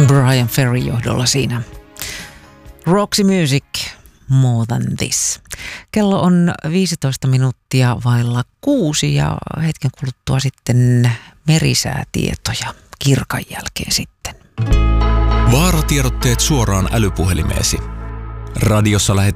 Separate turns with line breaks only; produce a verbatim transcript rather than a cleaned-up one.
Brian Ferry johdolla siinä. Roxy Music, More Than This. Kello on viisitoista minuuttia vailla kuusi ja hetken kuluttua sitten merisäätietoja kirkan jälkeen sitten.
Vaaratiedotteet suoraan älypuhelimeesi. Radiossa lähetetään